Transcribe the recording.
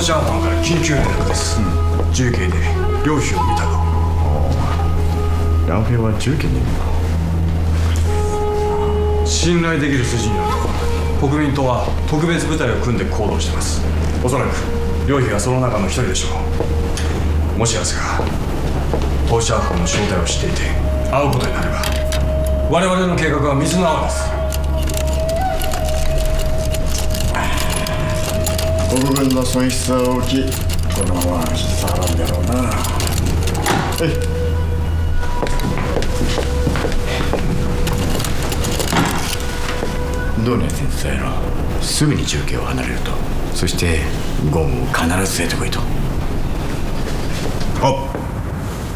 シャン班から緊急連絡です。重慶で両費を見たと。 ランフェは重慶にいるのか。 信頼できる筋によると国民党は特別部隊を組んで行動しています。おそらく両費がその中の一人でしょう。もしやつが投資班の正体を知っていて会うことになれば我々の計画は水の泡です。 国軍の損失は大きい。このまま引き下がるんだろうな。 どうね先生のすぐに重慶を離れると。そしてゴムを必ず据えてこいと。 はっ。